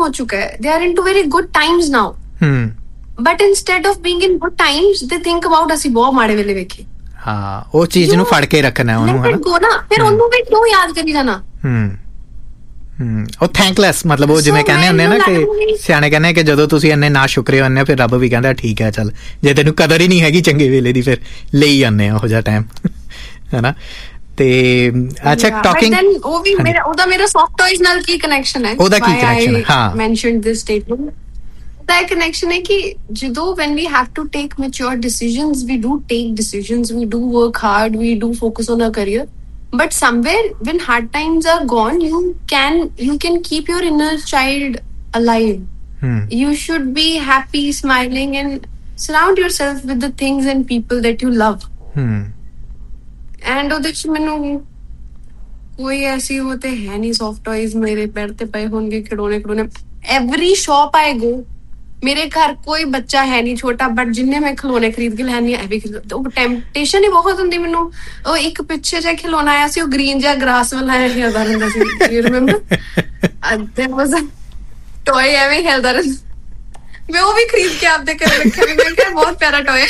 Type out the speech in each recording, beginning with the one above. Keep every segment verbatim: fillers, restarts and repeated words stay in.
ਹੋ ਚੁੱਕਾ ਹੈ, they are into very good times now. Hmm But instead of being in good times, they think about ਅਸੀਂ ਬਹੁਤ ਮਾੜੇ ਵੇਲੇ ਵੇਖੇ. ਹਾਂ, ਉਹ ਚੀਜ਼ ਨੂੰ ਫੜ ਕੇ ਰੱਖਣਾ ਉਹਨੂੰ, ਹੈ ਨਾ, ਫਿਰ ਉਹਨੂੰ ਵੀ ਕਿਉਂ ਯਾਦ ਕਰੀ ਜਾਣਾ. ਹਮ ਹਮ ਉਹ ਥੈਂਕਲੈਸ, ਮਤਲਬ ਉਹ ਜਿਵੇਂ ਕਹਿੰਦੇ ਹੁੰਦੇ ਆ ਨਾ ਕਿ ਸਿਆਣੇ ਕਹਿੰਦੇ ਕਿ ਜਦੋਂ ਤੁਸੀਂ ਇੰਨੇ ਨਾ ਸ਼ੁਕਰੇ ਹੁੰਦੇ ਹੋ, ਫਿਰ ਰੱਬ ਵੀ ਕਹਿੰਦਾ ਠੀਕ ਹੈ ਚੱਲ, ਜੇ ਤੈਨੂੰ ਕਦਰ ਹੀ ਨਹੀਂ ਹੈਗੀ ਚੰਗੇ ਵੇਲੇ ਦੀ, ਫਿਰ ਲਈ ਜਾਂਦੇ ਆ ਉਹੋ ਜਿਹਾ ਟਾਈਮ, ਹੈ ਨਾ. ਤੇ ਅੱਛਾ, ਟਾਕਿੰਗ ਉਹ ਵੀ ਮੇਰਾ, ਉਹਦਾ ਮੇਰਾ ਸੌਫਟ ਟੌਇਜ਼ ਨਾਲ ਕੀ ਕਨੈਕਸ਼ਨ ਹੈ, ਉਹਦਾ ਕੀ ਕਨੈਕਸ਼ਨ ਹੈ? ਹਾਂ, ਮੈਂਸ਼ਨਡ ਦਿਸ ਸਟੇਟਮੈਂਟ. ਦਾ ਕਨੈਕਸ਼ਨ ਹੈ ਕਿ ਜਦੋਂ when we have to take mature decisions, we do take decisions, we do work hard, we do focus on our career. But somewhere when hard times are gone, you can you can keep your inner child alive. Hmm. You should be happy, smiling, and surround yourself with the things and people that you love. Hmm. And ਉਹਦੇ ਚ ਮੈਨੂੰ ਕੋਈ ਐਸੀ ਉਹ ਤੇ ਹੈ ਨਹੀਂ soft toys ਮੇਰੇ ਪੈਰ ਤੇ ਪਏ ਹੋਣਗੇ ਖਿਡੌਣੇ ਖਿਡੌਣੇ. Every shop I go, ਮੇਰੇ ਘਰ ਕੋਈ ਬੱਚਾ ਹੈ ਨਹੀਂ ਛੋਟਾ, ਬਟ ਜਿੰਨੇ ਮੈਂ ਖਿਲੌਣੇ ਖਰੀਦ ਕੇ ਲੈਣੀ ਆ, ਉਹ ਟੈਂਪਟੇਸ਼ਨ ਹੀ ਬਹੁਤ ਹੁੰਦੀ ਮੈਨੂੰ. ਉਹ ਇੱਕ ਪਿੱਛੇ ਜਿਹਾ ਖਿਲੌਣਾ ਆਇਆ ਸੀ, ਉਹ ਗ੍ਰੀਨ ਜਿਹਾ ਗ੍ਰਾਸ ਵਾਲਾ ਹਿਲਦਾ ਰਹਿੰਦਾ ਸੀ, you remember? ਦੇयर was a toy ਐਵੇਂ ਹਿਲਦਾ ਰਹਿੰਦਾ, ਮੈਂ ਉਹ ਵੀ ਖਰੀਦ ਕੇ ਆਪਦੇ ਘਰ ਰੱਖਿਆ, ਮੈਂ ਕਿਹਾ ਬਹੁਤ ਪਿਆਰਾ ਟੌਏ.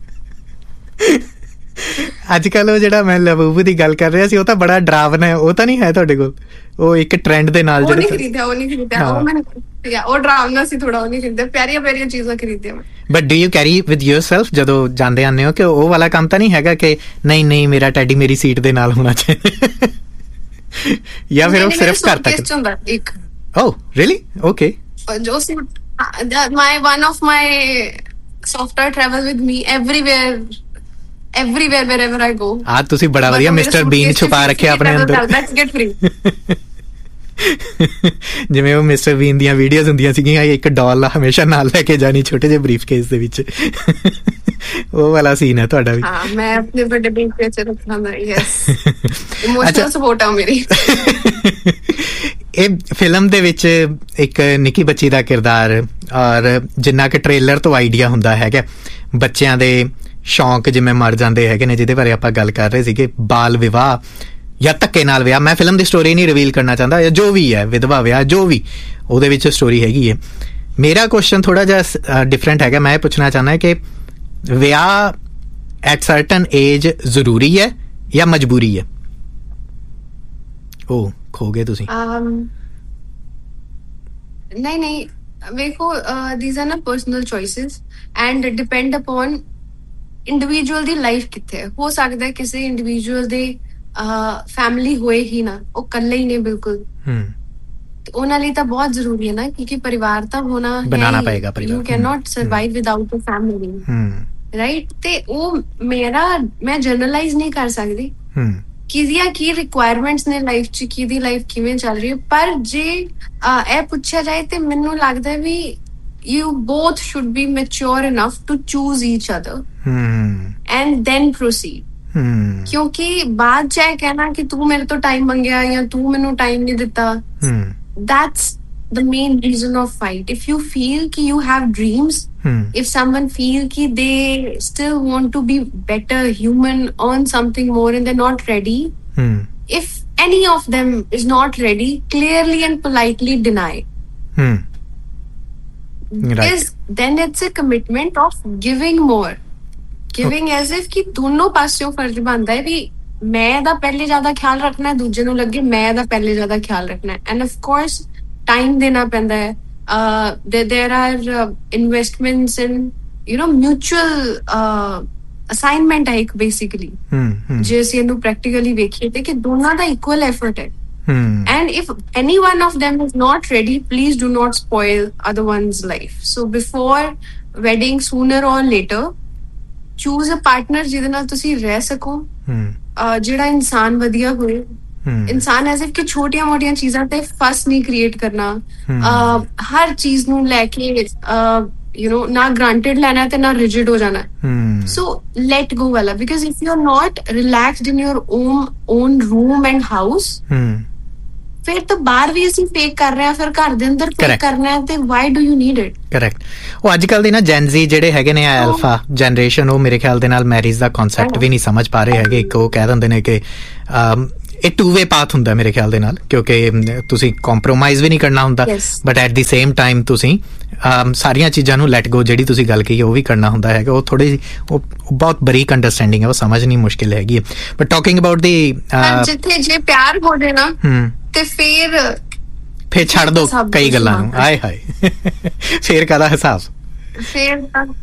ਅੱਜ ਕੱਲ ਉਹ ਜਿਹੜਾ ਮੈਂ ਲਬੂਬੂ ਦੀ ਗੱਲ ਕਰ ਰਿਹਾ ਸੀ, ਉਹ ਤਾਂ ਬੜਾ ਡਰਾਵਨਾ ਹੈ, ਉਹ ਤਾਂ ਨਹੀਂ ਹੈ ਤੁਹਾਡੇ ਕੋਲ? ਉਹ ਇੱਕ ਟ੍ਰੈਂਡ ਦੇ ਨਾਲ ਜਿਹੜਾ ਖਰੀਦਿਆ, ਉਹ ਨਹੀਂ ਖਰੀਦਿਆ, ਉਹ ਮੈਂ ਉਹ ਡਰਾਵਨਾ ਸੀ ਥੋੜਾ, ਉਹ ਨਹੀਂ ਖਰੀਦਿਆ. ਪਿਆਰੀਆਂ ਪਿਆਰੀਆਂ ਚੀਜ਼ਾਂ ਖਰੀਦਿਆ ਮੈਂ. But do you carry with yourself ਜਦੋਂ ਜਾਂਦੇ ਆਉਂਦੇ ਹੋ, ਕਿ ਉਹ ਵਾਲਾ ਕੰਮ ਤਾਂ ਨਹੀਂ ਹੈਗਾ ਕਿ ਨਹੀਂ ਨਹੀਂ ਮੇਰਾ ਟੈਡੀ ਮੇਰੀ ਸੀਟ ਦੇ ਨਾਲ ਹੋਣਾ ਚਾਹੀਦਾ, ਜਾਂ ਫਿਰ ਉਹ ਸਿਰਫ ਘਰ ਤੱਕ? ਇੱਕ ਓਹ ਰੀਅਲੀ? ਓਕੇ. ਜੋ suit my one of my software travel with me everywhere everywhere wherever I go. ਆ ਤੁਸੀਂ ਬੜਾ ਵਧੀਆ ਮਿਸਟਰ ਬੀਨ ਛੁਪਾ ਰੱਖਿਆ ਆਪਣੇ ਅੰਦਰ. Let's get free. ਜਿਵੇਂ ਉਹ ਮਿਸਟਰ ਬੀਨ ਦੀਆਂ ਵੀਡੀਓਜ਼ ਹੁੰਦੀਆਂ ਸੀਗੀਆਂ, ਇੱਕ ਡਾਲ ਹਮੇਸ਼ਾ ਨਾਲ ਲੈ ਕੇ ਜਾਣੀ ਛੋਟੇ ਜਿਹੇ ਬਰੀਫ ਕੇਸ ਦੇ ਵਿੱਚ, ਉਹ ਵਾਲਾ ਸੀਨ ਹੈ ਤੁਹਾਡਾ ਵੀ? ਹਾਂ, ਮੈਂ ਆਪਣੇ ਵੱਡੇ ਬੀਨ ਕੇਸ ਰੱਖਣਾ ਦਾ. ਯੈਸ, ਇਮੋਸ਼ਨਲ ਸਪੋਰਟ ਆ ਮੇਰੀ. ਇਹ ਫਿਲਮ ਦੇ ਵਿੱਚ ਇੱਕ ਨਿੱਕੀ ਬੱਚੀ ਦਾ ਕਿਰਦਾਰ, ਔਰ ਜਿੰਨਾ ਕਿ ਟ੍ਰੇਲਰ ਤੋਂ ਆਈਡੀਆ ਹੁੰਦਾ ਹੈਗਾ, ਬੱਚਿਆਂ ਦੇ ਸ਼ੌਂਕ ਜਿਵੇਂ ਮਰ ਜਾਂਦੇ ਹੈਗੇ ਨੇ, ਜਿਹਦੇ ਬਾਰੇ ਆਪਾਂ ਗੱਲ ਕਰ ਰਹੇ ਸੀਗੇ, ਬਾਲ ਵਿਵਾਹ ਜਾਂ ਧੱਕੇ ਨਾਲ ਵਿਆਹ. ਮੈਂ ਫਿਲਮ ਦੀ ਸਟੋਰੀ ਨਹੀਂ ਰਿਵੀਲ ਕਰਨਾ ਚਾਹੁੰਦਾ, ਜਾਂ ਜੋ ਵੀ ਹੈ, ਵਿਧਵਾ ਵਿਆਹ, ਜੋ ਵੀ ਉਹਦੇ ਵਿੱਚ ਸਟੋਰੀ ਹੈਗੀ ਹੈ. ਮੇਰਾ ਕੁਐਸਚਨ ਥੋੜਾ ਜਿਹਾ ਡਿਫਰੈਂਟ ਹੈਗਾ. ਮੈਂ ਇਹ ਪੁੱਛਣਾ ਚਾਹੁੰਦਾ ਕਿ ਵਿਆਹ ਐਟ ਸਰਟਨ ਏਜ ਜ਼ਰੂਰੀ ਹੈ ਜਾਂ ਮਜਬੂਰੀ ਹੈ? ਉਹ ਖੋ ਗਏ ਤੁਸੀਂ. ਨਹੀਂ ਨਹੀਂ, ਵੇਖੋ, these are not personal choices and depend upon individual the life ਕਿੱਥੇ ਹੈ. ਹੋ ਸਕਦਾ ਕਿਸੇ ਇੰਡੀਵਿਜੂਅਲ ਦੇ ਫੈਮਿਲੀ ਹੋਏ ਹੀ ਨਾ, ਉਹ ਇਕੱਲੇ ਹੀ ਨੇ ਬਿਲਕੁਲ, ਉਹਨਾਂ ਲਈ ਤਾਂ ਬਹੁਤ ਜ਼ਰੂਰੀ ਹੈ ਨਾ, ਕਿਉਂਕਿ ਪਰਿਵਾਰ ਤਾਂ ਹੋਣਾ ਬਣਾਉਣਾ ਪਏਗਾ. You can not survive without a family, right? ਤੇ ਉਹ ਮੇਰਾ, ਮੈਂ ਜਨਰਲਾਈਜ਼ ਨਹੀਂ ਕਰ ਸਕਦੀ ਕਿਹਦੀਆਂ ਕੀ ਰਿਕੁਆਇਰਮੈਂਟਸ ਨੇ ਲਾਈਫ ਚ, ਕਿਹਦੀ ਲਾਈਫ ਕਿਵੇਂ ਚੱਲ ਰਹੀ ਹੈ. ਪਰ ਜੇ ਇਹ ਪੁੱਛਿਆ ਜਾਏ ਤੇ ਮੈਨੂੰ ਲੱਗਦਾ ਵੀ you both should be mature enough to choose each other hmm. and then proceed. hmm. ਕਿਉਂਕਿ ਬਾਅਦ ਚ ਇਹ ਕਹਿਣਾ ਕਿ ਤੂੰ ਮੇਰੇ ਤੋਂ ਟਾਈਮ ਮੰਗਿਆ ਜਾਂ ਤੂੰ ਮੈਨੂੰ ਟਾਈਮ ਨਹੀਂ ਦਿੱਤਾ, hmm. that's the main reason of fight. If you feel ki you have dreams, hmm. if someone feel ki they still want to be better human, earn something more and they're not ready, hmm. if any of them is not ready, clearly and politely deny. hmm. Right. Is then it's a commitment of giving more, giving oh. as if कि दोनों पासियों फर्ज बनता है भी मैं दा पहले ज्यादा ख्याल रखना है, दूजे नूं लगे मैं दा पहले ज्यादा ख्याल रखना है. And of course time देना पैंदा है. uh, there, there are uh, investments in, you know, mutual uh, assignment है एक basically. hmm, hmm. जे ਅਸੀਂ ਇਹਨੂੰ practically ਵੇਖੀਏ ਤੇ ਕਿ ਦੋਨਾਂ ਦਾ equal effort ਹੈ. Hmm. And if any one of them is not ready, please do not spoil other one's life. So before wedding, sooner or later, choose a partner ਜਿਹਦੇ ਨਾਲ ਤੁਸੀਂ ਰਹਿ ਸਕੋ, ਜਿਹੜਾ ਇਨਸਾਨ ਵਧੀਆ ਹੋਏ. ਇਨਸਾਨ ਐਜ਼ ਇਫ ਕਿ ਛੋਟੀਆਂ ਮੋਟੀਆਂ ਚੀਜ਼ਾਂ ਤੇ ਫਸ ਨਹੀਂ ਕ੍ਰੀਏਟ ਕਰਨਾ, ਹਰ ਚੀਜ਼ ਨੂੰ ਲੈ ਕੇ you know, ਨਾ granted ਲੈਣਾ ਤੇ ਨਾ rigid ਹੋ ਜਾਣਾ. So let go ਵਾਲਾ, because if you're not relaxed in your own own room and house, ਫਿਰ ਤਾਂ ਬਾਹਰ ਵੀ ਅਸੀਂ ਫੇਕ ਕਰ ਰਹੇ ਹਾਂ, ਫਿਰ ਘਰ ਦੇ ਅੰਦਰ ਫੇਕ ਕਰਨਾ ਹੈ, ਤੇ why do you need it? Correct. ਉਹ ਅੱਜ ਕੱਲ ਦੀ ਨਾ ਜੈਨਜ਼ੀ ਜਿਹੜੇ ਹੈਗੇ ਨੇ, ਐਲਫਾ ਜਨਰੇਸ਼ਨ, ਉਹ ਮੇਰੇ ਖਿਆਲ ਦੇ ਨਾਲ ਮੈਰਿਜ ਦਾ ਕਨਸੈਪਟ ਵੀ ਨਹੀਂ ਸਮਝ ਪਾ ਰਹੇ ਹੈਗੇ. ਇੱਕ ਉਹ ਕਹਿ ਦਿੰਦੇ ਨੇ ਕਿ ਇਹ ਟੂ ਵੇ ਪਾਥ ਹੁੰਦਾ ਮੇਰੇ ਖਿਆਲ ਦੇ ਨਾਲ, ਕਿਉਂਕਿ ਤੁਸੀਂ ਕੰਪਰੋਮਾਈਜ਼ ਵੀ ਨਹੀਂ ਕਰਨਾ ਹੁੰਦਾ, but at the same time ਤੁਸੀਂ ਸਾਰੀਆਂ ਚੀਜ਼ਾਂ ਨੂੰ ਲੈਟ ਗੋ, ਜਿਹੜੀ ਤੁਸੀਂ ਗੱਲ ਕਹੀ ਉਹ ਵੀ ਕਰਨਾ ਹੁੰਦਾ ਹੈਗਾ। ਉਹ ਥੋੜੀ ਉਹ ਬਹੁਤ ਬਰੀਕ ਅੰਡਰਸਟੈਂਡਿੰਗ ਹੈ, ਉਹ ਸਮਝਣੀ ਮੁਸ਼ਕਿਲ ਹੈਗੀ ਹੈ। ਬਟ ਟਾਕਿੰਗ ਅਬਾਊਟ ਦੀ ਜਿੱਥੇ ਜੇ ਪਿਆਰ ਹੋ ਜਾਏ ਨਾ ਤੇ ਫਿਰ ਫਿਰ ਛੱਡ ਦੋ ਕਈ ਗੱਲਾਂ ਨੂੰ, ਆਏ ਹਾਏ ਫੇਰ ਕਾਹਦਾ ਹਿਸਾਬ, ਫਿਰ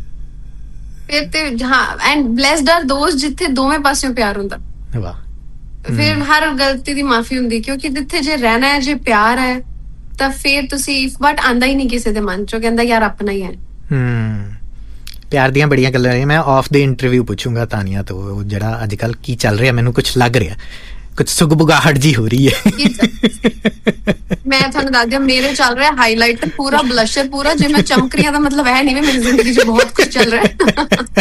ਫਿਰ ਤੇ ਹਾਂ ਐਂਡ ਬਲੈਸਡ ਆਰ ਦੋਸ ਜਿੱਥੇ ਦੋਵੇਂ ਪਾਸਿਓਂ ਪਿਆਰ ਹੁੰਦਾ। ਵਾਹ। ਫਿਰ ਹਰ ਗਲਤੀ ਦੀ ਮਾਫੀ ਹੁੰਦੀ, ਕਿਉਂਕਿ ਜਿੱਥੇ ਜੇ ਰਹਿਣਾ ਹੈ, ਜੇ ਪਿਆਰ ਹੈ ਤਾਂ ਫਿਰ ਤੁਸੀਂ ਬਟ ਆਂਦਾ ਹੀ ਨਹੀਂ ਕਿਸੇ ਦੇ ਮਨ ਚੋਂ, ਕਹਿੰਦਾ ਯਾਰ ਆਪਣਾ ਹੀ ਹੈ। ਹਮ ਪਿਆਰ ਦੀਆਂ ਬੜੀਆਂ ਗੱਲਾਂ ਰਹੀਆਂ। ਮੈਂ ਆਫ ਦੇ ਇੰਟਰਵਿਊ ਪੁੱਛੂੰਗਾ ਤਾਨੀਆ ਤੋਂ, ਜਿਹੜਾ ਅੱਜ ਕੱਲ ਕੀ ਚੱਲ ਰਿਹਾ, ਮੈਨੂੰ ਕੁਛ ਲੱਗ ਰਿਹਾ, ਕੁਛ ਸੁਗਬੁਗਾਹਟ ਜੀ ਹੋ ਰਹੀ ਹੈ। ਮੈਂ ਤੁਹਾਨੂੰ ਦੱਸ ਦਿਆਂ, ਮੇਰੇ ਚੱਲ ਰਿਹਾ ਹਾਈਲਾਈਟਰ ਪੂਰਾ, ਬਲਸ਼ਰ ਪੂਰਾ। ਜੇ ਮੈਂ ਚਮਕ ਰਹੀ ਹਾਂ ਤਾਂ ਮਤਲਬ ਇਹ ਨਹੀਂ ਵੀ ਮੇਰੀ ਜ਼ਿੰਦਗੀ 'ਚ ਬਹੁਤ ਕੁਝ ਚੱਲ ਰਿਹਾ।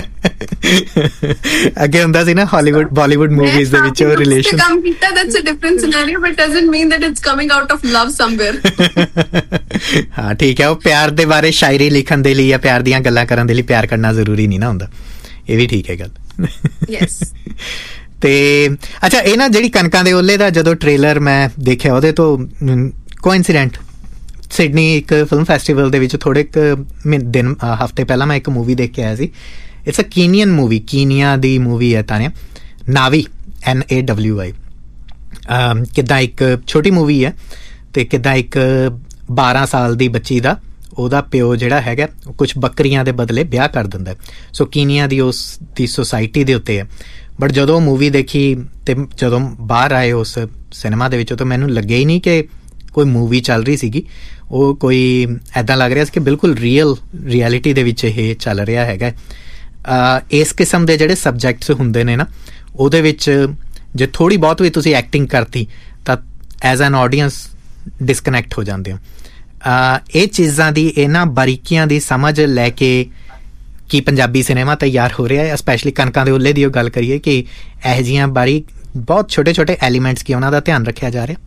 ਅੱਗੇ ਹੁੰਦਾ ਸੀ ਨਾ ਹਾਲੀਵੁੱਡ ਬਾਲੀਵੁੱਡ ਮੂਵੀਜ਼ ਦੇ ਵਿੱਚ ਉਹ ਰਿਲੇਸ਼ਨ ਕੰਮ ਕੀਤਾ, that's a different scenario but doesn't mean that it's coming out of love somewhere। ਹਾਂ ਠੀਕ ਹੈ, ਉਹ ਪਿਆਰ ਦੇ ਬਾਰੇ ਸ਼ਾਇਰੀ ਲਿਖਣ ਦੇ ਲਈ ਜਾਂ ਪਿਆਰ ਦੀਆਂ ਗੱਲਾਂ ਕਰਨ ਦੇ ਲਈ ਪਿਆਰ ਕਰਨਾ ਜ਼ਰੂਰੀ ਨਹੀਂ ਨਾ ਹੁੰਦਾ, ਇਹ ਵੀ ਠੀਕ ਹੈ ਗੱਲ। ਯੈਸ। ਤੇ ਅੱਛਾ, ਇਹ ਨਾ ਜਿਹੜੀ ਕਣਕਾਂ ਦੇ ਓਲੇ ਦਾ ਜਦੋਂ ਟ੍ਰੇਲਰ ਮੈਂ ਦੇਖਿਆ, ਉਹਦੇ ਤੋਂ ਕੋਇਨਸੀਡੈਂਟ ਸਿਡਨੀ ਇੱਕ ਫਿਲਮ ਫੈਸਟੀਵਲ ਦੇ ਵਿੱਚ ਥੋੜੇ ਕੁ ਦਿਨ ਹਫ਼ਤੇ ਪਹਿਲਾਂ ਮੈਂ ਇੱਕ ਮੂਵੀ ਦੇਖ ਕੇ ਆਇਆ ਸੀ। It's a Kenyan movie, Kenya the movie ਹੈ Tania, navy, N A W I. ਕਿੱਦਾਂ ਇੱਕ ਛੋਟੀ ਮੂਵੀ ਹੈ ਤੇ ਕਿੱਦਾਂ ਇੱਕ ਬਾਰਾਂ ਸਾਲ ਦੀ ਬੱਚੀ ਦਾ ਉਹਦਾ ਪਿਓ ਜਿਹੜਾ ਹੈਗਾ ਕੁਛ ਬੱਕਰੀਆਂ ਦੇ ਬਦਲੇ ਵਿਆਹ ਕਰ ਦਿੰਦਾ। ਸੋ ਕੀਨੀਆ ਦੀ ਉਸ ਦੀ ਸੁਸਾਇਟੀ ਦੇ ਉੱਤੇ ਹੈ। ਬਟ ਜਦੋਂ ਮੂਵੀ ਦੇਖੀ ਤੇ ਜਦੋਂ ਬਾਹਰ ਆਏ ਉਸ ਸਿਨੇਮਾ ਦੇ ਵਿੱਚੋਂ, ਤਾਂ ਮੈਨੂੰ ਲੱਗਿਆ ਹੀ ਨਹੀਂ ਕਿ ਕੋਈ ਮੂਵੀ ਚੱਲ ਰਹੀ ਸੀਗੀ। ਉਹ ਕੋਈ ਇੱਦਾਂ ਲੱਗ ਰਿਹਾ ਸੀ ਕਿ ਬਿਲਕੁਲ ਰੀਅਲ ਰਿਐਲਿਟੀ ਦੇ ਵਿੱਚ ਇਹ ਚੱਲ ਰਿਹਾ ਹੈਗਾ। ਇਸ ਕਿਸਮ ਦੇ ਜਿਹੜੇ ਸਬਜੈਕਟਸ ਹੁੰਦੇ ਨੇ ਨਾ, ਉਹਦੇ ਵਿੱਚ ਜੇ ਥੋੜ੍ਹੀ ਬਹੁਤ ਵੀ ਤੁਸੀਂ ਐਕਟਿੰਗ ਕਰਤੀ ਤਾਂ ਐਜ਼ ਐਨ ਆਡੀਅנਸ ਡਿਸਕਨੈਕਟ ਹੋ ਜਾਂਦੇ ਹੋ। ਇਹ ਚੀਜ਼ਾਂ ਦੀ, ਇਹਨਾਂ ਬਾਰੀਕੀਆਂ ਦੀ ਸਮਝ ਲੈ ਕੇ ਕੀ ਪੰਜਾਬੀ ਸਿਨੇਮਾ ਤਿਆਰ ਹੋ ਰਿਹਾ ਹੈ। ਸਪੈਸ਼ਲੀ ਕਣਕਾਂ ਦੇ ਓਲੇ ਦੀ ਉਹ ਗੱਲ ਕਰੀਏ ਕਿ ਇਹੋ ਜਿਹੀਆਂ ਬਾਰੀਕ ਬਹੁਤ ਛੋਟੇ ਛੋਟੇ ਐਲੀਮੈਂਟਸ ਕੀ ਉਹਨਾਂ ਦਾ ਧਿਆਨ ਰੱਖਿਆ ਜਾ ਰਿਹਾ।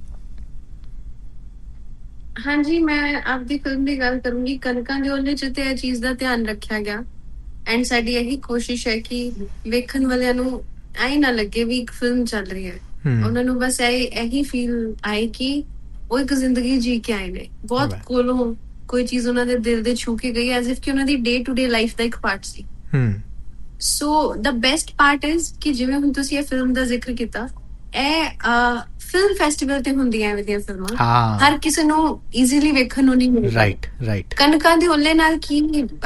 ਹਾਂਜੀ, ਮੈਂ ਆਪਦੀ ਫਿਲਮ ਦੀ ਗੱਲ ਕਰੂੰਗੀ। ਕਣਕਾਂ ਦੇ ਓਲੇ 'ਚ ਤੇ ਇਹ ਚੀਜ਼ ਦਾ ਧਿਆਨ ਰੱਖਿਆ ਗਿਆ ਐਂਡ ਸਾਡੀ ਇਹੀ ਕੋਸ਼ਿਸ਼ ਹੈ ਕਿ ਵੇਖਣ ਵਾਲਿਆਂ ਨੂੰ ਐਂ ਨਾ ਲੱਗੇ ਵੀ ਇੱਕ ਫਿਲਮ ਚੱਲ ਰਹੀ ਹੈ। ਉਹਨਾਂ ਨੂੰ ਬਸ ਇਹ ਇਹੀ ਫੀਲ ਆਏ ਕਿ ਉਹ ਇੱਕ ਜ਼ਿੰਦਗੀ ਜੀ ਕੇ ਆਏ ਨੇ, ਬਹੁਤ ਕੋਲੋਂ ਕੋਈ ਚੀਜ਼ ਉਹਨਾਂ ਦੇ ਦਿਲ ਦੇ ਛੂ ਕੇ ਗਈ, ਐਜ਼ ਇਫ ਕਿ ਉਹਨਾਂ ਦੀ ਡੇ ਟੂ ਡੇ ਲਾਈਫ ਦਾ ਇੱਕ part C. So the best part is ਕਿ ਜਿਵੇਂ ਹੁਣ ਤੁਸੀਂ ਇਹ ਫਿਲਮ ਦਾ ਜ਼ਿਕਰ ਕੀਤਾ, ਇਹ ਫਿਲਮ ਫੈਸਟੀਵਲ ਤੇ ਹੁੰਦੀਆਂ ਐਵੇਂ ਦੀਆਂ ਫਿਲਮਾਂ, ਹਰ ਕਿਸੇ ਨੂੰ ਈਜ਼ੀਲੀ ਵੇਖਣ ਨੂੰ ਨਹੀਂ ਮਿਲਦੀ। Right right. ਕਣਕਾਂ ਦੇ ਓਲੇ ਨਾਲ ਕੀ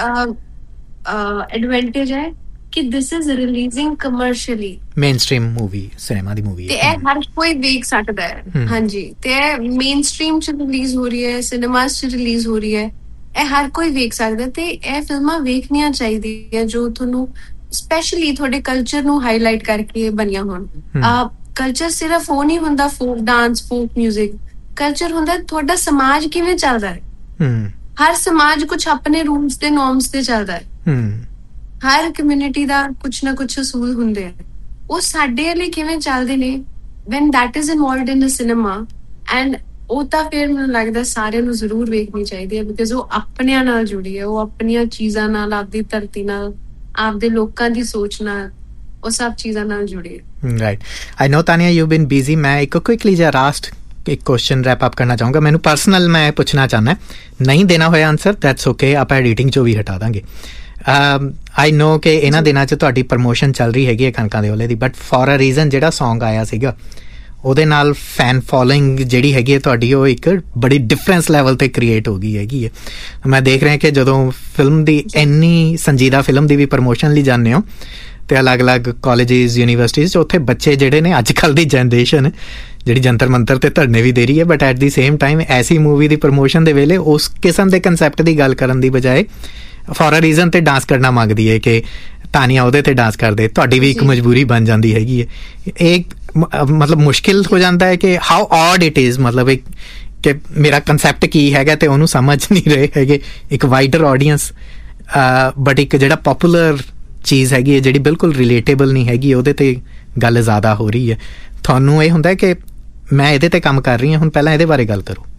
ਐਡਵਾਂਟੇਜ ਹੈ ਕਿ this is releasing commercially, mainstream movie, cinema the movie ਤੇ ਇਹ ਹਰ ਕੋਈ ਵੇਖ ਸਕਦਾ ਹੈ। ਹਾਂਜੀ, ਤੇ ਇਹ ਮੇਨਸਟ੍ਰੀਮ ਚ ਰਿਲੀਜ਼ ਹੋ ਰਹੀ ਹੈ, ਸਿਨੇਮਾਸ ਚ ਰਿਲੀਜ਼ ਹੋ ਰਹੀ ਹੈ, ਇਹ ਹਰ ਕੋਈ ਵੇਖ ਸਕਦਾ। ਤੇ ਇਹ ਫਿਲਮਾਂ ਵੇਖਣੀਆਂ ਚਾਹੀਦੀਆਂ ਜੋ ਤੁਹਾਨੂੰ ਸਪੈਸ਼ਲੀ ਤੁਹਾਡੇ ਕਲਚਰ ਨੂੰ ਹਾਈਲਾਈਟ ਕਰਕੇ ਬਣੀਆਂ ਹੋਣ। ਕਲਚਰ ਸਿਰਫ ਉਹ ਨਹੀਂ ਹੁੰਦਾ folk dance, folk music. Culture ਹੁੰਦਾ ਤੁਹਾਡਾ ਸਮਾਜ ਕਿਵੇਂ ਚੱਲਦਾ ਹੈ। ਹਰ ਸਮਾਜ ਕੁਛ ਆਪਣੇ ਰੂਲਸ ਤੇ ਨੋਰਮਸ ਤੇ ਚੱਲਦਾ ਹੈ। ਹਰ ਕਮਿਊਨਿਟੀ ਦਾ ਕੁਛ ਨਾ ਕੁਛ ਅਸੂਲ ਹੁੰਦੇ ਆ, ਉਹ ਸਾਡੇ ਲਈ ਕਿਵੇਂ ਚੱਲਦੇ ਨੇ when that is involved in the cinema, and ਉਹ ਤਾਂ ਫਿਰ ਮੈਨੂੰ ਲੱਗਦਾ ਸਾਰਿਆਂ ਨੂੰ ਜ਼ਰੂਰ ਵੇਖਣੀ ਚਾਹੀਦੀ ਹੈ, ਬਿਕਾਜ਼ ਉਹ ਆਪਣਿਆਂ ਨਾਲ ਜੁੜੀ ਹੈ, ਉਹ ਆਪਣੀਆਂ ਚੀਜ਼ਾਂ ਨਾਲ, ਆਪਦੀ ਧਰਤੀ ਨਾਲ, ਆਪਦੇ ਲੋਕਾਂ ਦੀ ਸੋਚ ਨਾਲ, ਉਹ ਸਭ ਚੀਜ਼ਾਂ ਨਾਲ ਜੁੜੀ ਹੈ। Right. I no Tania you been busy. ਮੈਂ ਇੱਕ ਕੁਇਕਲੀ ਜਿਹਾ ਲਾਸਟ ਇੱਕ ਕੁਐਸਚਨ ਰੈਪ ਅਪ ਕਰਨਾ ਚਾਹੂੰਗਾ। ਮੈਨੂੰ ਪਰਸਨਲ ਮੈਂ ਪੁੱਛਣਾ ਚਾਹੁੰਦਾ, ਨਹੀਂ ਦੇਣਾ ਹੋਇਆ ਆਨਸਰ ਦੈਟਸ ਓਕੇ, ਆਪਾਂ ਐਡੀਟਿੰਗ ਚੋਂ ਵੀ ਹਟਾ ਦਾਂਗੇ। ਆਈ ਨੋ ਕਿ ਇਹਨਾਂ ਦਿਨਾਂ 'ਚ ਤੁਹਾਡੀ ਪ੍ਰਮੋਸ਼ਨ ਚੱਲ ਰਹੀ ਹੈਗੀ ਹੈ ਕਣਕਾਂ ਦੇ ਓਲੇ ਦੀ, ਬਟ ਫॉर ਅ ਰੀਜ਼ਨ ਜਿਹੜਾ ਸੌਂਗ ਆਇਆ ਸੀਗਾ ਉਹਦੇ ਨਾਲ ਫੈਨ ਫੋਲੋਇੰਗ ਜਿਹੜੀ ਹੈਗੀ ਹੈ ਤੁਹਾਡੀ, ਉਹ ਇੱਕ ਬੜੀ ਡਿਫਰੈਂਸ ਲੈਵਲ 'ਤੇ ਕ੍ਰੀਏਟ ਹੋ ਗਈ ਹੈਗੀ ਹੈ। ਮੈਂ ਦੇਖ ਰਿਹਾ ਕਿ ਜਦੋਂ ਫਿਲਮ ਦੀ ਇੰਨੀ ਸੰਜੀਦਾ ਫਿਲਮ ਦੀ ਵੀ ਪ੍ਰਮੋਸ਼ਨ ਲਈ ਜਾਂਦੇ ਹੋ ਤੇ ਅਲੱਗ-ਅਲੱਗ ਕਾਲਜਿਸ, ਯੂਨੀਵਰਸਿਟੀਜ਼ 'ਚ, ਉੱਥੇ ਬੱਚੇ ਜਿਹੜੇ ਨੇ ਅੱਜ ਕੱਲ੍ਹ ਦੀ ਜਨਰੇਸ਼ਨ ਜਿਹੜੀ ਜੰਤਰ ਮੰਤਰ ਤੇ ਧਰਨੇ ਵੀ ਦੇ ਰਹੀ ਹੈ, but at the same time SC movie the promotion ਦੇ ਵੇਲੇ ਉਸ ਕਿਸਮ ਦੇ ਕੰਸੈਪਟ ਦੀ ਗੱਲ ਕਰਨ ਦੀ ਬਜਾਏ ਫॉर ਅ ਰੀਜ਼ਨ ਤੇ ਡਾਂਸ ਕਰਨਾ ਮੰਗਦੀ ਹੈ ਕਿ ਤਾਨੀਆ ਉਹਦੇ ਤੇ ਡਾਂਸ ਕਰਦੇ। ਤੁਹਾਡੀ ਵੀ ਇੱਕ ਮਜਬੂਰੀ ਬਣ ਜਾਂਦੀ ਹੈਗੀ ਹੈ। ਇਹ ਮਤਲਬ ਮੁਸ਼ਕਿਲ ਹੋ ਜਾਂਦਾ ਹੈ ਕਿ ਹਾਊ ਆਡ ਇਟ ਇਜ਼, ਮਤਲਬ ਇੱਕ ਕਿ ਮੇਰਾ ਕੰਸੈਪਟ ਕੀ ਹੈਗਾ ਤੇ ਉਹਨੂੰ ਸਮਝ ਨਹੀਂ ਰਹੇ ਹੈਗੇ ਇੱਕ ਵਾਈਡਰ ਆਡੀਅੰਸ, ਬਟ ਇੱਕ ਜਿਹੜਾ ਪੋਪੂਲਰ ਚੀਜ਼ ਹੈਗੀ ਹੈ ਜਿਹੜੀ ਬਿਲਕੁਲ ਰਿਲੇਟੇਬਲ ਨਹੀਂ ਹੈਗੀ, ਉਹਦੇ ਤੇ ਗੱਲ ਜ਼ਿਆਦਾ ਹੋ ਰਹੀ ਹੈ। ਤੁਹਾਨੂੰ ਇਹ ਹੁੰਦਾ ਕਿ ਮੈਂ ਇਹਦੇ ਤੇ ਕੰਮ ਕਰ ਰਹੀ ਹਾਂ, ਹੁਣ ਪਹਿਲਾਂ ਇਹਦੇ ਬਾਰੇ ਗੱਲ ਕਰੋ।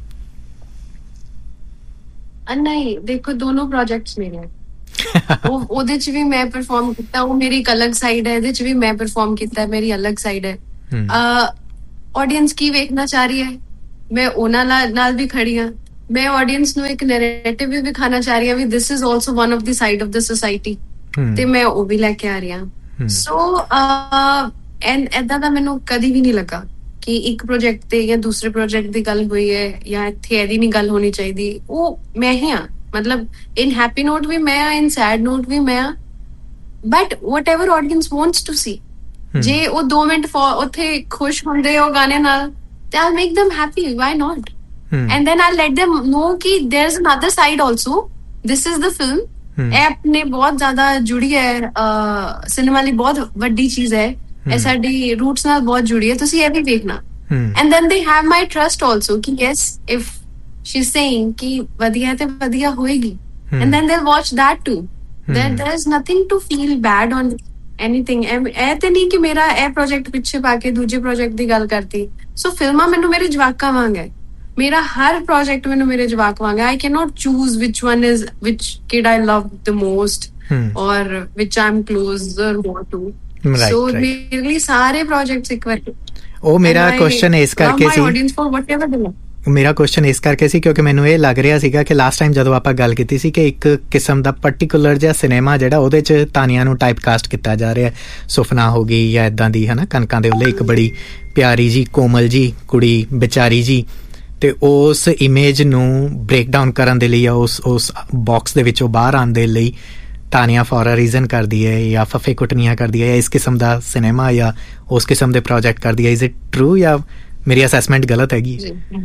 ਨਹੀਂ, ਦੇਖੋ ਦੋਨੋਂ ਪ੍ਰੋਜੈਕਟਸ ਮੇਰੇ ਉਹ ਉਹਦੇ ਚ ਵੀ ਮੈਂ ਪਰਫਾਰਮ ਕੀਤਾ, ਉਹ ਮੇਰੀ ਇੱਕ ਅਲੱਗ ਸਾਈਡ ਹੈ, ਇਹਦੇ ਚ ਵੀ ਮੈਂ ਪਰਫਾਰਮ ਕੀਤਾ, ਮੇਰੀ ਅਲੱਗ ਸਾਈਡ ਹੈ। ਆਡੀਅנס ਕੀ ਵੇਖਣਾ ਚਾਹ ਰਹੀ ਹੈ, ਮੈਂ ਉਹਨਾਂ ਨਾਲ ਵੀ ਖੜੀ ਹਾਂ। ਮੈਂ ਆਡੀਅנס ਨੂੰ ਇੱਕ ਨੈਰੇਟਿਵ ਵੀ ਵਿਖਾਣਾ ਚਾਹ ਰਹੀ ਹਾਂ ਵੀ this is also one of the side of the society, ਤੇ ਮੈਂ ਉਹ ਵੀ ਲੈ ਕੇ ਆ ਰਹੀ ਹਾਂ। ਸੋ ਐਂਡ ਏਦਾਂ ਦਾ ਮੈਨੂੰ ਕਦੀ ਵੀ ਨਹੀਂ ਲੱਗਾ ਕਿ ਇੱਕ ਪ੍ਰੋਜੈਕਟ ਤੇ ਜਾਂ ਦੂਸਰੇ ਪ੍ਰੋਜੈਕਟ ਦੀ ਗੱਲ ਹੋਈ ਹੈ ਜਾਂ ਇੱਥੇ ਇਹਦੀ ਨਹੀਂ ਗੱਲ ਹੋਣੀ ਚਾਹੀਦੀ। ਉਹ ਮੈਂ ਹੀ ਹਾਂ, ਮਤਲਬ ਇਨ ਹੈਪੀ ਨੋਟ ਵੀ ਮੈਂ ਆ, ਇਨ ਸੈਡ ਨੋਟ ਵੀ ਮੈਂ ਆ, but what ever audience wants to ਸੀ, ਜੇ ਉਹ ਦੋ ਮਿੰਟ ਉੱਥੇ ਖੁਸ਼ ਹੁੰਦੇ ਉਹ ਗਾਣੇ ਨਾਲ, ਤੇ I make them happy, why not? And then I'll let them know ਕਿ there's another side also, this is the film, ਇਹ ਆਪਣੇ ਬਹੁਤ ਜ਼ਿਆਦਾ ਜੁੜੀ ਹੈ ਸਿਨੇਮਾ ਲਈ, ਬਹੁਤ ਵੱਡੀ ਚੀਜ਼ ਹੈ, ਇਹ ਸਾਡੀ ਰੂਟਸ ਨਾਲ ਬਹੁਤ ਜੁੜੀ ਹੈ, ਤੁਸੀਂ ਇਹ ਵੀ ਵੇਖਣਾ। And then they have my trust also ਕਿ yes, if she's saying ਕਿ ਵਧੀਆ ਤੇ ਵਧੀਆ ਹੋਏਗੀ, and then they'll watch that too. There there's nothing to feel bad on anything. ਇਹ ਤੇ ਨਹੀਂ ਕਿ ਮੇਰਾ ਇਹ ਪ੍ਰੋਜੈਕਟ ਪਿੱਛੇ ਪਾ ਕੇ ਦੂਜੇ ਪ੍ਰੋਜੈਕਟ ਦੀ ਗੱਲ ਕਰਤੀ। ਸੋ ਫਿਲਮਾਂ ਮੈਨੂੰ ਮੇਰੇ ਜਵਾਕਾਂ ਵਾਂਗ ਹੈ, ਮੇਰਾ ਹਰ ਪ੍ਰੋਜੈਕਟ ਮੈਨੂੰ ਮੇਰੇ ਜਵਾਕ ਵਾਂਗ ਹੈ। I can note choose which one is which kid I love the most ਔਰ ਵਿਚ I am closure more to. ਸੋ ਮੇਰੇ ਲਈ ਸਾਰੇ ਪ੍ਰੋਜੈਕਟਸ ਇੱਕ ਵਾਰ। ਉਹ ਮੇਰਾ ਕੁਐਸਚਨ ਇਸ ਕਰਕੇ ਸੀ, ਆਡੀਅנס ਫॉर ਵਟਐਵਰ ਦੇ ਮੇਰਾ ਕੁਐਸਚਨ ਇਸ ਕਰਕੇ ਸੀ ਕਿਉਂਕਿ ਮੈਨੂੰ ਇਹ ਲੱਗ ਰਿਹਾ ਸੀਗਾ ਕਿ ਲਾਸਟ ਟਾਈਮ ਜਦੋਂ ਆਪਾਂ ਗੱਲ ਕੀਤੀ ਸੀ ਕਿ ਇੱਕ ਕਿਸਮ ਦਾ ਪਰਟੀਕੂਲਰ ਜਿਹਾ ਸਿਨੇਮਾ ਜਿਹੜਾ ਉਹਦੇ 'ਚ ਤਾਨੀਆਂ ਨੂੰ ਟਾਈਪ ਕਾਸਟ ਕੀਤਾ ਜਾ ਰਿਹਾ, ਸੁਫਨਾ ਹੋ ਗਈ ਜਾਂ ਇੱਦਾਂ ਦੀ ਹੈ ਨਾ, ਕਣਕਾਂ ਦੇ ਉੱਲੇ ਇੱਕ ਬੜੀ ਪਿਆਰੀ ਜੀ ਕੋਮਲ ਜੀ ਕੁੜੀ ਵਿਚਾਰੀ ਜੀ, ਤੇ ਉਸ ਇਮੇਜ ਨੂੰ ਬ੍ਰੇਕ ਡਾਊਨ ਕਰਨ ਦੇ ਲਈ ਜਾਂ ਉਸ ਉਸ ਬਾਕਸ ਦੇ ਵਿੱਚੋਂ ਬਾਹਰ ਆਉਣ ਦੇ ਲਈ ਤਾਨੀਆਂ ਫॉर ਅ ਰੀਜ਼ਨ ਕਰਦੀ ਹੈ ਜਾਂ ਫੱਫੇ ਕੁੱਟਣੀਆਂ ਕਰਦੀ ਹੈ ਜਾਂ ਇਸ ਕਿਸਮ ਦਾ ਸਿਨੇਮਾ ਜਾਂ ਉਸ ਕਿਸਮ ਦੇ ਪ੍ਰੋਜੈਕਟ ਕਰਦੀ ਹੈ। ਇਜ਼ ਇਟ ਟਰੂ ਜਾਂ ਮੇਰੀ ਅਸੈਸਮੈਂਟ ਗਲਤ ਹੈਗੀ?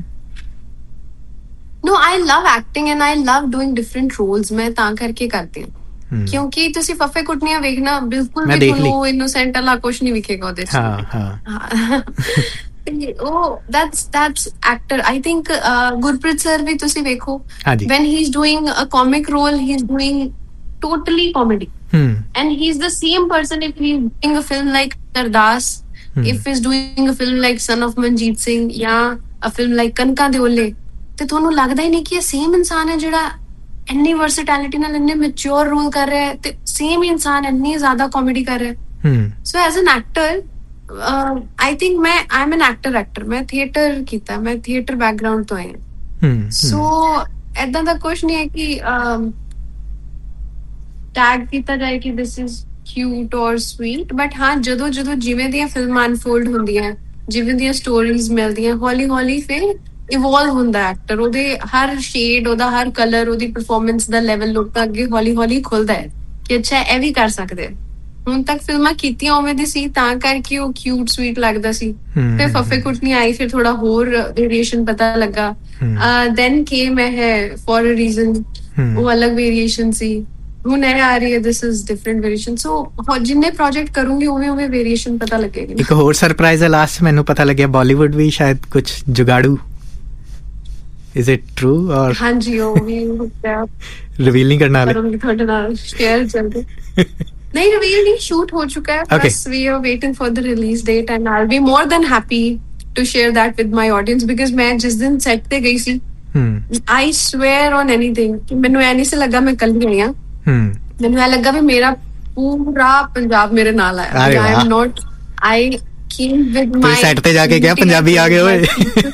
No, I love acting and I love doing different roles. ਮੈਂ ਤਾਂ ਕਰਕੇ ਕਰਦੀ ਹਾਂ ਕਿਉਂਕਿ ਤੁਸੀਂ ਫੱਫੇ ਕੁੱਟਣੀਆਂ ਵੇਖਣਾ ਬਿਲਕੁਲ ਵੀ ਤੁਹਾਨੂੰ ਇਨੋਸੈਂਟ ਵਾਲਾ ਕੁਛ ਨਹੀਂ ਵਿਖੇਗਾ ਉਹਦੇ 'ਚ। ਹਾਂ ਹਾਂ ਉਹ that's that's actor. I think Gurpreet sir ਵੀ ਤੁਸੀਂ ਵੇਖੋ, when he's doing a comic role he's doing totally comedy, and he's the same person if he's doing a film like Ardas, if he's doing a film like Son of Manjeet Singh ਜਾਂ a film like ਕਣਕਾਂ ਦੇ ਓਲੇ, ਤੇ ਤੁਹਾਨੂੰ ਲੱਗਦਾ ਹੀ ਨਹੀਂ ਕਿ ਇਹ same ਇਨਸਾਨ ਹੈ ਜਿਹੜਾ ਇੰਨੀ ਵਰਸਟੈਲਿਟੀ ਨਾਲ ਇੰਨੇ ਮੈਚੁਰ ਰੋਲ ਕਰ ਰਿਹਾ ਹੈ, ਤੇ ਸੇਮ ਇਨਸਾਨ ਇੰਨੀ ਜ਼ਿਆਦਾ ਕਾਮੇਡੀ ਕਰ ਰਿਹਾ ਹੈ। So as an actor I think ਮੈਂ I M an actor actor ਮੈਂ ਥੀਏਟਰ ਕੀਤਾ, ਮੈਂ ਥੀਏਟਰ ਬੈਕਗਰਾਊਂਡ ਤੋਂ ਆਈ ਹਾਂ। ਸੋ ਏਦਾਂ ਦਾ ਕੁਛ ਨਹੀਂ ਹੈ ਕਿ ਟੈਗ ਕੀਤਾ ਜਾਏ ਕਿ ਦਿਸ ਇਜ਼ ਕਿਊਟ ਔਰ ਸਵੀਟ, ਬਟ ਹਾਂ ਜਦੋਂ ਜਦੋਂ ਜਿਵੇਂ ਦੀਆਂ ਫਿਲਮਾਂ ਅਨਫੋਲਡ ਹੁੰਦੀਆਂ, ਜਿਵੇਂ ਦੀਆਂ ਸਟੋਰੀਜ਼ ਮਿਲਦੀਆਂ, ਹੌਲੀ ਹੌਲੀ ਫਿਰ ਇਵੋਲਵ ਹੁੰਦਾ ਐਕਟਰ, ਉਹਦੇ ਹਰ ਸ਼ੇਡ, ਉਹਦਾ ਹਰ ਕਲਰ, ਉਹਦੀ ਪਰਫਾਰਮੈਂਸ ਦਾ ਲੈਵਲ ਲੋਕਾਂ ਅੱਗੇ ਹੌਲੀ ਹੌਲੀ ਖੁੱਲਦਾ ਹੈ ਕਿ ਅੱਛਾ ਇਹ ਵੀ ਕਰ ਸਕਦੇ। ਹੁਣ ਤੱਕ ਫਿਲਮਾਂ ਕੀਤੀਆਂ ਉਵੇਂ ਦੀ ਸੀ ਤਾਂ ਕਰਕੇ ਉਹ ਕਿਊਟ ਸਵੀਟ ਲੱਗਦਾ ਸੀ, ਫਿਰ ਫੱਫੇ ਕੁੱਟਣੀ ਆਈ, ਫਿਰ ਥੋੜਾ ਹੋਰ ਵੇਰੀਏਸ਼ਨ ਪਤਾ ਲੱਗਾ, ਦੈਨ ਕੇਮ ਹੈ ਫॉर ਅ ਰੀਜ਼ਨ, ਉਹ ਅਲੱਗ ਵੇਰੀਏਸ਼ਨ ਸੀ, ਹੁਣ ਇਹ ਆ ਰਹੀ ਹੈ ਦਿਸ ਇਜ਼ ਡਿਫਰੈਂਟ ਵੇਰੀਏਸ਼ਨ। ਸੋ ਜਿੰਨੇ ਪ੍ਰੋਜੈਕਟ ਕਰੂੰਗੀ ਉਵੇਂ ਉਵੇਂ ਵੇਰੀਏਸ਼ਨ ਪਤਾ ਲੱਗੇਗੀ। ਇੱਕ ਹੋਰ ਸਰਪ੍ਰਾਈਜ਼ ਹੈ ਲਾਸਟ ਮੈਨੂੰ ਪਤਾ ਲੱਗਿਆ ਬਾਲੀਵੁੱਡ ਵੀ ਸ਼ਾਇਦ ਕੁਝ ਜੁਗਾੜੂ, is it true or ਹਾਂਜੀ ਉਹ ਵੀ ਰਿਵੀਲ ਨਹੀਂ ਕਰਨਾ ਹਾਲੇ ਤੁਹਾਡੇ ਨਾਲ ਸ਼ੇਅਰ ਜਲਦੀ ਨਹੀਂ ਰਿਵੀਲ ਨਹੀਂ ਸ਼ੂਟ ਹੋ ਚੁੱਕਾ ਹੈ, ਬਸ we are waiting for the release date and I'll be more than happy to share that with my audience because ਮੈਂ ਜਿਸ ਦਿਨ ਸੈੱਟ ਤੇ ਗਈ ਸੀ I swear on anything ਕਿ ਮੈਨੂੰ ਐ ਨਹੀਂ ਸੀ ਲੱਗਾ ਮੈਂ ਕੱਲੀ ਆਈ ਹਾਂ, ਮੈਨੂੰ ਐ ਲੱਗਾ ਵੀ ਮੇਰਾ ਪੂਰਾ ਪੰਜਾਬ ਮੇਰੇ ਨਾਲ ਆਇਆ। I am not I came with my set ਤੇ ਜਾ ਕੇ ਕਿਹਾ ਪੰਜਾਬੀ ਆ ਗਏ ਓਏ।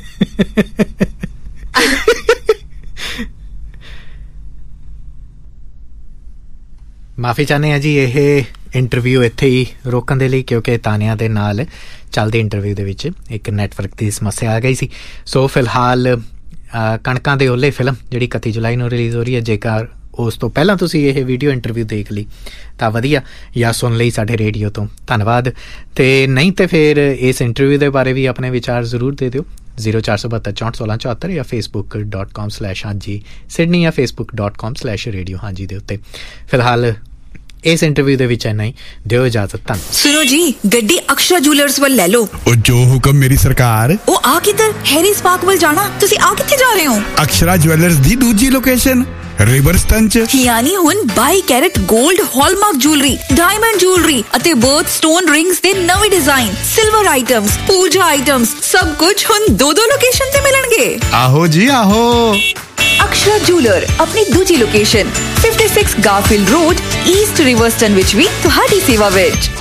ਮਾਫੀ ਚਾਹੁੰਦੇ ਹਾਂ ਜੀ ਇਹ ਇੰਟਰਵਿਊ ਇੱਥੇ ਹੀ ਰੋਕਣ ਦੇ ਲਈ ਕਿਉਂਕਿ ਤਾਨੀਆਂ ਦੇ ਨਾਲ ਚੱਲਦੇ ਇੰਟਰਵਿਊ ਦੇ ਵਿੱਚ ਇੱਕ ਨੈਟਵਰਕ ਦੀ ਸਮੱਸਿਆ ਆ ਗਈ ਸੀ। ਸੋ ਫਿਲਹਾਲ ਕਣਕਾਂ ਦੇ ਓਲੇ ਫਿਲਮ ਜਿਹੜੀ ਇਕੱਤੀ ਜੁਲਾਈ ਨੂੰ ਰਿਲੀਜ਼ ਹੋ ਰਹੀ ਹੈ, ਜੇਕਰ ਉਸ ਤੋਂ ਪਹਿਲਾਂ ਤੁਸੀਂ ਇਹ ਵੀਡੀਓ ਇੰਟਰਵਿਊ ਦੇਖ ਲਈ ਤਾਂ ਵਧੀਆ, ਜਾਂ ਸੁਣ ਲਈ ਸਾਡੇ ਰੇਡੀਓ ਤੋਂ ਧੰਨਵਾਦ, ਤੇ ਨਹੀਂ ਤੇ ਫਿਰ ਇਸ ਇੰਟਰਵਿਊ ਦੇ ਬਾਰੇ ਵੀ ਆਪਣੇ ਵਿਚਾਰ ਜ਼ਰੂਰ ਦੇ ਦਿਓ ਜ਼ੀਰੋ ਚਾਰ ਸੌ ਬਹੱਤਰ ਚੌਂਹਠ ਸੋਲਾਂ ਚੁਹੱਤਰ ਜਾਂ ਫੇਸਬੁੱਕ ਡਾਟ ਕਾਮ ਸਲੈਸ਼ ਹਾਂਜੀ ਸਿਡਨੀ ਜਾਂ Facebook dot com slash radio ਹਾਂਜੀ ਦੇ ਉੱਤੇ। ਫਿਲਹਾਲ ਇਸ ਇੰਟਰਵਿਊ ਦੇ ਵਿੱਚ ਇੰਨਾ ਹੀ, ਦਿਓ ਇਜਾਜ਼ਤ। ਧੰਨਵਾਦ। ਸੁਣੋ ਜੀ, ਗੱਡੀ ਅਕਸ਼ਰਾ ਜੁਐਲਰਸ ਵੱਲ ਲੈ ਲਓ। ਉਹ ਜੋ ਹੁਕਮ ਮੇਰੀ ਸਰਕਾਰ। ਉਹ ਆ ਕਿੱਧਰ? ਹੈਰੀਸ ਪਾਰਕ ਵੱਲ ਜਾਣਾ। ਤੁਸੀਂ ਆ ਕਿੱਥੇ ਜਾ ਰਹੇ ਹੋ? ਅਕਸ਼ਰਾ ਜੁਐਲਰਸ ਦੀ ਦੂਜੀ ਲੋਕੇਸ਼ਨ ਰਿਵਰਸਟਨ ਚ, ਯਾਨੀ ਹੁਣ ਬਾਈ ਕੈਰਟ 골ਡ ਹਾਲਮਾਰਕ ਜੁਐਲਰੀ, ਡਾਇਮੰਡ ਜੁਐਲਰੀ ਅਤੇ ਬਰਥ ਸਟੋਨ ਰਿੰਗਸ ਦੇ ਨਵੇਂ ਡਿਜ਼ਾਈਨ, ਸਿਲਵਰ ਆਈਟਮਸ, ਪੂਜਾ ਆਈਟਮਸ, ਸਭ ਕੁਝ ਹੁਣ ਦੋ ਦੋ ਲੋਕੇਸ਼ਨ ਤੇ ਮਿਲਣਗੇ। ਆਹੋ ਜੀ ਆਹੋ। ਅਕਸ਼ਰਾ ਜੁਐਲਰ ਆਪਣੀ ਦੂਜੀ ਲੋਕੇਸ਼ਨ ਛਪੰਜਾ ਗਾਰਫੀਲਡ ਰੋਡ ਈਸਟ ਰਿਵਰਸਟਨ ਵਿੱਚ ਵੀ ਤੁਹਾਡੀ ਸੇਵਾ ਵਿੱਚ। ਹੁਣ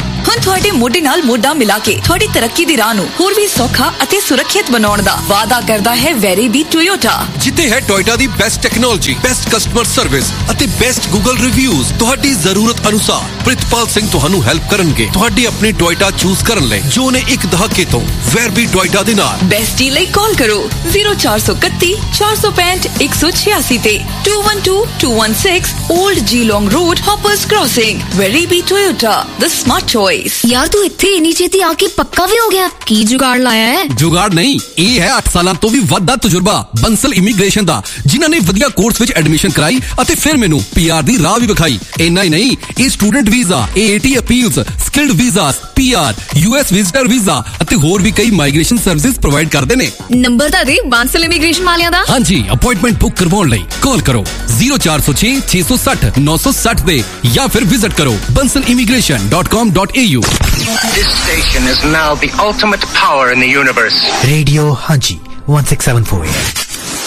ਤੁਹਾਡੇ ਮੋਢੇ ਨਾਲ ਮੋਢਾ ਮਿਲਾ ਕੇ ਤੁਹਾਡੀ ਤਰੱਕੀ ਦੀ ਰਾਹ ਨੂੰ ਹੋਰ ਵੀ ਸੌਖਾ ਅਤੇ ਸੁਰੱਖਿਅਤ ਬਣਾਉਣ ਦਾ ਵਾਅਦਾ ਕਰਦਾ ਹੈ ਵੈਰੀਬੀ ਟੋਯੋਟਾ, ਜਿੱਥੇ ਹੈ ਟੋਯੋਟਾ ਦੀ best technology, best customer service ਅਤੇ ਬੈਸਟ ਗੂਗਲ ਰਿਵਿਊਜ਼। ਤੁਹਾਡੀ ਜ਼ਰੂਰਤ ਅਨੁਸਾਰ ਪ੍ਰਿਤਪਾਲ ਸਿੰਘ ਤੁਹਾਨੂੰ ਹੈਲਪ ਕਰਨਗੇ ਤੁਹਾਡੀ ਆਪਣੀ ਟੋਯੋਟਾ ਚੂਜ਼ ਕਰਨ ਲਈ, ਜੋ ਨੇ ਇੱਕ ਦਹਾਕੇ ਤੋਂ ਵੈਰਬੀ ਟੋਯੋਟਾ ਦੇ ਨਾਲ। ਬੈਸਟ ਡੀਲ ਲਈ ਕਾਲ ਕਰੋ ਜ਼ੀਰੋ ਚਾਰ ਸੌ ਇਕੱਤੀ ਚਾਰ ਸੌ ਪੈਂਹਠ ਇੱਕ ਸੌ ਛਿਆਸੀ ਤੇ to one two to one six old ਜੀਲੋਂਗ road, ਹੌਪਰਸ crossing. ਵੈਰਬੀ Toyota, the smart choice. ਯਾਰ ਤੂੰ ਇੱਥੇ ਇੰਨੀ ਛੇਤੀ ਆ ਕੇ ਪੱਕਾ ਵੀ ਹੋ ਗਿਆ, ਕੀ ਜੁਗਾੜ ਲਾਇਆ ਹੈ? ਜੁਗਾੜ ਨਹੀਂ, ਇਹ ਹੈ ਅੱਠ ਸਾਲਾਂ ਤੋਂ ਵੀ ਵੱਧ ਦਾ ਤਜਰਬਾ ਬੰਸਲ ਇਮੀਗ੍ਰੇਸ਼ਨ ਦਾ, ਜਿਨ੍ਹਾਂ ਨੇ ਵਧੀਆ ਕੋਰਸ ਵਿੱਚ ਐਡਮਿਸ਼ਨ ਕਰਾਈ ਅਤੇ ਫਿਰ ਮੈਨੂੰ ਪੀਆਰ ਦੀ ਰਾਹ ਵੀ ਵਿਖਾਈ। ਇੰਨਾ ਹੀ ਨਹੀਂ, ਇਹ student visa, ਏਏਟੀ appeals, skilled visas, PR, US visitor visa ਅਤੇ ਹੋਰ ਵੀ ਕਈ ਮਾਈਗ੍ਰੇਸ਼ਨ ਸਰਵਿਸਿਜ਼ ਪ੍ਰੋਵਾਈਡ ਕਰਦੇ ਨੇ। ਨੰਬਰ ਤਾਂ ਦੇ ਬਾਂਸਲ ਇਮੀਗ੍ਰੇਸ਼ਨ ਵਾਲਿਆਂ ਦਾ। ਹਾਂਜੀ, ਅਪਾਇੰਟਮੈਂਟ ਬੁੱਕ ਕਰਵਾਉਣ ਲਈ ਕਾਲ ਕਰੋ ਜ਼ੀਰੋ ਚਾਰ ਸੌ ਛੇ ਛੇ ਸੌ ਸੱਠ ਨੌ ਸੌ ਸੱਠ ਦੇ ਜਾਂ ਫਿਰ ਵਿਜ਼ਿਟ ਕਰੋ bansal immigration dot com dot a u। This station is now the ultimate power in the universe. Radio Hanji one six seven four.